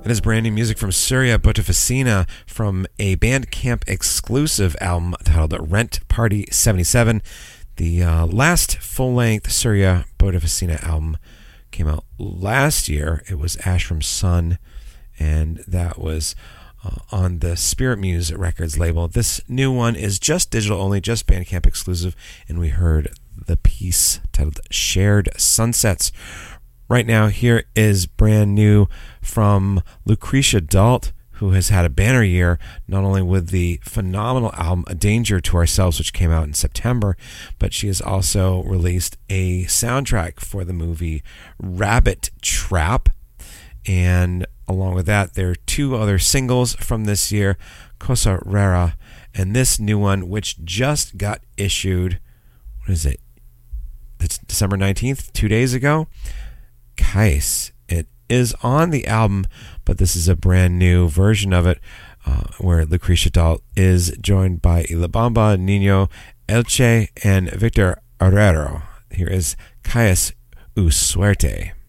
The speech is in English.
That is brand new music from Surya Botofficina from a Bandcamp exclusive album titled Rent Party 77. The last full-length Surya Botofficina album came out last year. It was Ash from Sun, and that was on the Spirit Muse Records label. This new one is just digital only, just Bandcamp exclusive, and we heard the piece titled Shared Sunsets. Right now, here is brand new from Lucretia Dalt, who has had a banner year, not only with the phenomenal album A Danger to Ourselves, which came out in September, but she has also released a soundtrack for the movie Rabbit Trap. And along with that, there are two other singles from this year, Cosa Rara, and this new one, which just got issued, what is it? It's December 19th, 2 days ago. Kais. It is on the album, but this is a brand new version of it where Lucretia Dalt is joined by Ilabamba, Nino, Elche, and Victor Herrero. Here is Kais U Suerte.